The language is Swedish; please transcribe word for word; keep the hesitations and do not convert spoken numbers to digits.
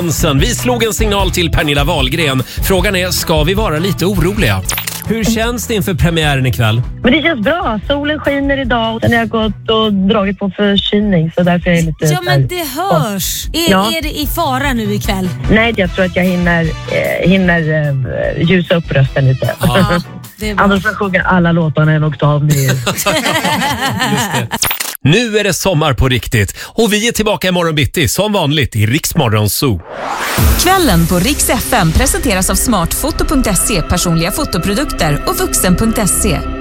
Vi slog en signal till Pernilla Wahlgren. Frågan är, ska vi vara lite oroliga? Hur känns det inför premiären ikväll? Men det känns bra. Solen skiner idag och sen har jag gått och dragit på förkylning, så därför är jag lite... Ja, men det hörs. Är, ja. är det i fara nu ikväll? Nej, jag tror att jag hinner, eh, hinner eh, ljusa upp rösten lite. Ja, det är bra. Annars får jag sjunga alla låtarna en oktav ner. Just det. Nu är det sommar på riktigt och vi är tillbaka imorgon bitti som vanligt i Rix Morgon Zoo. Kvällen på Rix F M presenteras av smartfoto punkt se, personliga fotoprodukter och vuxen punkt se.